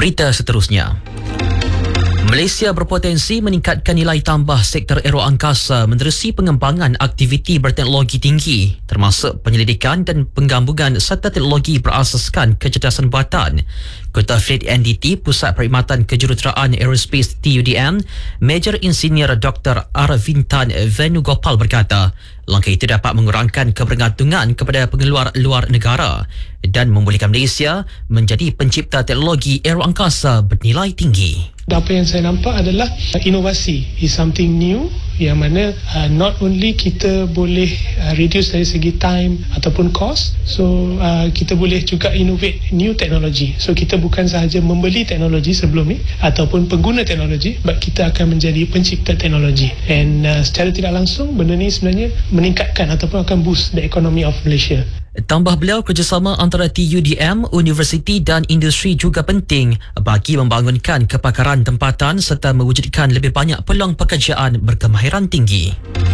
Berita seterusnya. Malaysia berpotensi meningkatkan nilai tambah sektor aeroangkasa menerusi pengembangan aktiviti berteknologi tinggi termasuk penyelidikan dan penggabungan serta teknologi berasaskan kecerdasan buatan. Ketua Fleet NDT Pusat Perkhidmatan Kejuruteraan Aerospace TUDM, Major Insinyur Dr. Arvintan Venugopal berkata, langkah itu dapat mengurangkan kebergantungan kepada pengeluar luar negara dan membolehkan Malaysia menjadi pencipta teknologi aeroangkasa bernilai tinggi. Apa yang saya nampak adalah inovasi is something new yang mana not only kita boleh reduce dari segi time ataupun cost, so kita boleh juga innovate new technology. So kita bukan sahaja membeli teknologi sebelum ni ataupun pengguna teknologi, but kita akan menjadi pencipta teknologi. And secara tidak langsung benda ni sebenarnya meningkatkan ataupun akan boost the economy of Malaysia. Tambah beliau, kerjasama antara TUDM, universiti dan industri juga penting bagi membangunkan kepakaran tempatan serta mewujudkan lebih banyak peluang pekerjaan berkemahiran tinggi.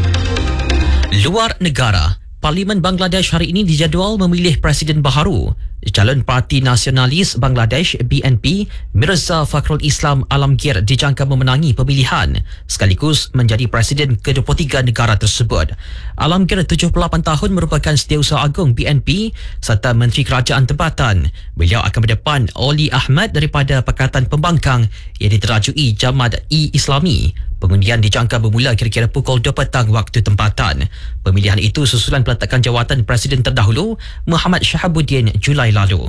Luar negara. Parlimen Bangladesh hari ini dijadual memilih Presiden baharu. Calon Parti Nasionalis Bangladesh BNP, Mirza Fakhrul Islam Alamgir dijangka memenangi pemilihan sekaligus menjadi Presiden ke-23 negara tersebut. Alamgir 78 tahun merupakan Setiausaha Agung BNP serta Menteri Kerajaan Tempatan. Beliau akan berdepan Oli Ahmad daripada Pakatan Pembangkang yang diterajui Jamaat-e-Islami. Pengundian dijangka bermula kira-kira pukul 2 petang waktu tempatan. Pemilihan itu susulan peletakan jawatan Presiden terdahulu Muhammad Shahabuddin Julai lalu.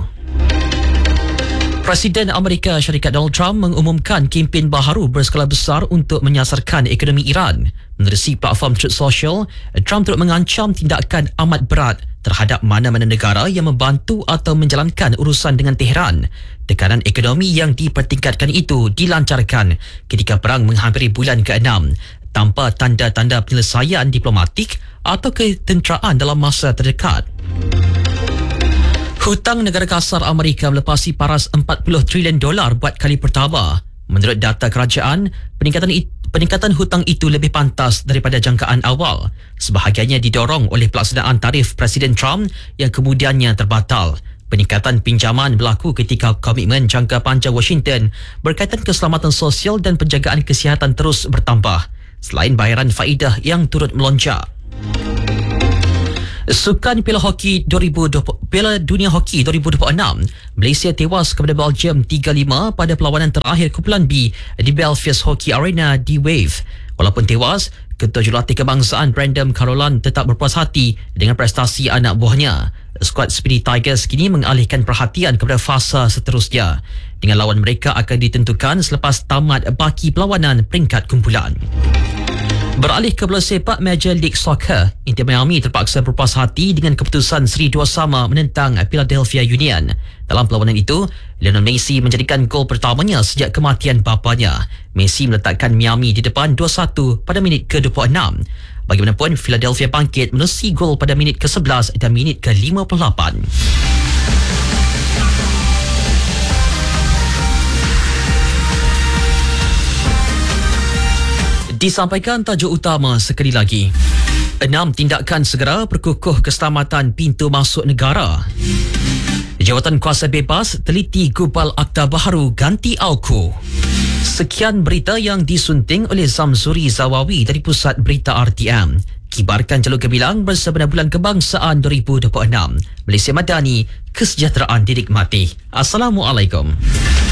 Presiden Amerika Syarikat Donald Trump mengumumkan kempen baharu berskala besar untuk menyasarkan ekonomi Iran. Menerusi platform Truth Social, Trump turut mengancam tindakan amat berat terhadap mana-mana negara yang membantu atau menjalankan urusan dengan Tehran. Tekanan ekonomi yang dipertingkatkan itu dilancarkan ketika perang menghampiri bulan ke-6 tanpa tanda-tanda penyelesaian diplomatik atau ketenteraan dalam masa terdekat. Hutang negara kasar Amerika melepasi paras $40 trilion buat kali pertama. Menurut data kerajaan, peningkatan hutang itu lebih pantas daripada jangkaan awal. Sebahagiannya didorong oleh pelaksanaan tarif Presiden Trump yang kemudiannya terbatal. Peningkatan pinjaman berlaku ketika komitmen jangka panjang Washington berkaitan keselamatan sosial dan penjagaan kesihatan terus bertambah, selain bayaran faedah yang turut melonjak. Sukan Piala Dunia Hoki 2026, Malaysia tewas kepada Belgium 3-5 pada perlawanan terakhir kumpulan B di Belfast Hockey Arena di Wave. Walaupun tewas, Ketua Jurulatih Kebangsaan Brandon Carolan tetap berpuas hati dengan prestasi anak buahnya. Skuad Speedy Tigers kini mengalihkan perhatian kepada fasa seterusnya, dengan lawan mereka akan ditentukan selepas tamat baki perlawanan peringkat kumpulan. Beralih ke bola sepak Major League Soccer, Inter Miami terpaksa berpuas hati dengan keputusan seri 2-2 menentang Philadelphia Union. Dalam perlawanan itu, Lionel Messi menjadikan gol pertamanya sejak kematian bapanya. Messi meletakkan Miami di depan 2-1 pada minit ke-26. Bagaimanapun, Philadelphia bangkit menerusi gol pada minit ke-11 dan minit ke-58. Disampaikan tajuk utama sekali lagi. 6 tindakan segera perkukuh keselamatan pintu masuk negara. Jawatan Kuasa Bebas teliti gubal akta baharu ganti AUKU. Sekian berita yang disunting oleh Zamzuri Zawawi dari Pusat Berita RTM. Kibarkan jalur gemilang bersama Bulan Kebangsaan 2026. Malaysia Madani, kesejahteraan dinikmati. Assalamualaikum.